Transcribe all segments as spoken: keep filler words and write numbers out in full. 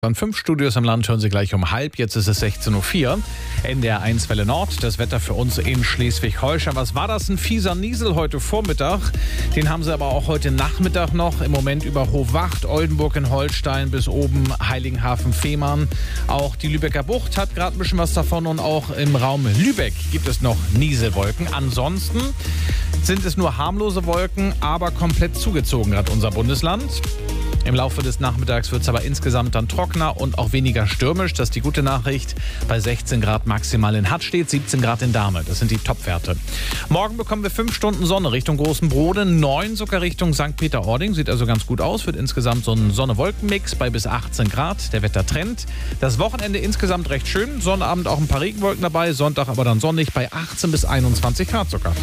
Von fünf Studios im Land hören Sie gleich um halb. Jetzt ist es sechzehn Uhr vier. N D R eins Welle Nord. Das Wetter für uns in Schleswig-Holstein. Was war das? Ein fieser Niesel heute Vormittag. Den haben Sie aber auch heute Nachmittag noch. Im Moment über Hohwacht, Oldenburg in Holstein bis oben Heiligenhafen-Fehmarn. Auch die Lübecker Bucht hat gerade ein bisschen was davon. Und auch im Raum Lübeck gibt es noch Nieselwolken. Ansonsten sind es nur harmlose Wolken, aber komplett zugezogen hat unser Bundesland. Im Laufe des Nachmittags wird es aber insgesamt dann trockener und auch weniger stürmisch. Das ist die gute Nachricht. Bei sechzehn Grad maximal in Hattstedt, siebzehn Grad in Dahme. Das sind die Topwerte. Morgen bekommen wir fünf Stunden Sonne Richtung Großen Brode, neun sogar Richtung Sankt Peter-Ording. Sieht also ganz gut aus. Wird insgesamt so ein Sonne-Wolken-Mix bei bis achtzehn Grad. Der Wettertrend. Das Wochenende insgesamt recht schön. Sonnabend auch ein paar Regenwolken dabei. Sonntag aber dann sonnig bei achtzehn bis einundzwanzig Grad sogar.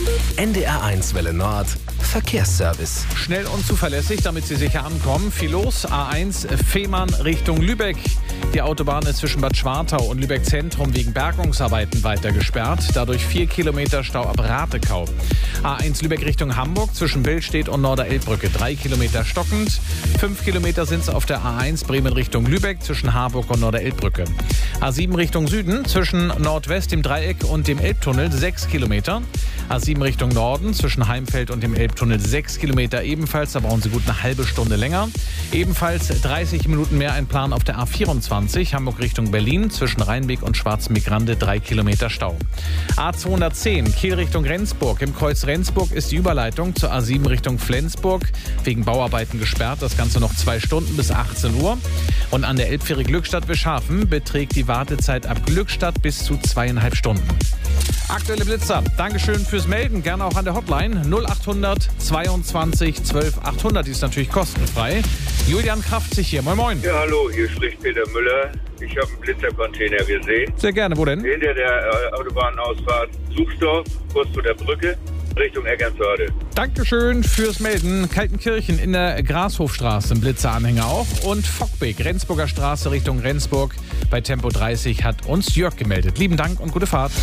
N D R eins Welle Nord. Verkehrsservice. Schnell und zuverlässig, damit Sie sicher ankommen. Viel los. A eins Fehmarn Richtung Lübeck. Die Autobahn ist zwischen Bad Schwartau und Lübeck Zentrum wegen Bergungsarbeiten weiter gesperrt. Dadurch vier Kilometer Stau ab Ratekau. A eins Lübeck Richtung Hamburg zwischen Billstedt und Norderelbbrücke. Drei Kilometer stockend. Fünf Kilometer sind es auf der A eins Bremen Richtung Lübeck zwischen Harburg und Norderelbbrücke. A sieben Richtung Süden zwischen Nordwest, dem Dreieck und dem Elbtunnel. Sechs Kilometer. A sieben Richtung Norden zwischen Heimfeld und dem Elbtunnel. Sechs Kilometer ebenfalls. Da brauchen Sie gut eine halbe Stunde länger. Ebenfalls dreißig Minuten mehr ein Plan auf der A vierundzwanzig, Hamburg Richtung Berlin, zwischen Rheinbeek und Schwarzmeer-Grande, drei Kilometer Stau. A zweihundertzehn, Kiel Richtung Rendsburg. Im Kreuz Rendsburg ist die Überleitung zur A sieben Richtung Flensburg wegen Bauarbeiten gesperrt. Das Ganze noch zwei Stunden bis achtzehn Uhr. Und an der Elbfähre Glückstadt-Wischhafen beträgt die Wartezeit ab Glückstadt bis zu zweieinhalb Stunden. Aktuelle Blitzer. Dankeschön fürs Melden. Gerne auch an der Hotline null achthundert zweiundzwanzig zwölf achthundert. Die ist natürlich kostenfrei. Julian Kraftzig hier. Moin, moin. Ja, hallo. Hier spricht Peter Müller. Ich habe einen Blitzercontainer gesehen. Sehr gerne. Wo denn? Hinter der äh, Autobahnausfahrt Suchsdorf, kurz vor der Brücke, Richtung Eckernförde. Dankeschön fürs Melden. Kaltenkirchen in der Grashofstraße, ein Blitzeranhänger auch. Und Fockbeek, Rendsburger Straße Richtung Rendsburg. Bei Tempo dreißig hat uns Jörg gemeldet. Lieben Dank und gute Fahrt.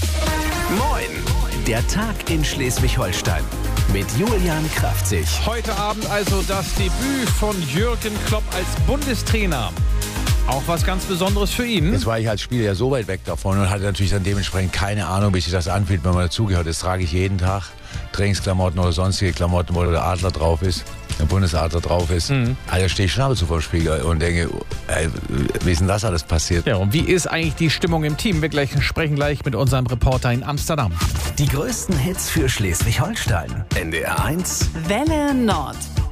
Moin. Der Tag in Schleswig-Holstein. Mit Julian Kraftzig. Heute Abend also das Debüt von Jürgen Klopp als Bundestrainer. Auch was ganz Besonderes für ihn. Jetzt war ich als Spieler ja so weit weg davon und hatte natürlich dann dementsprechend keine Ahnung, wie sich das anfühlt, wenn man dazugehört. Das trage ich jeden Tag. Trainingsklamotten oder sonstige Klamotten, wo der Adler drauf ist, der Bundesadler drauf ist. Mhm. Also stehe ich schon ab und zu vor dem Spiegel und denke, ey, wie ist denn das alles passiert? Ja, und wie ist eigentlich die Stimmung im Team? Wir gleich, sprechen gleich mit unserem Reporter in Amsterdam. Die größten Hits für Schleswig-Holstein. N D R eins Welle Nord.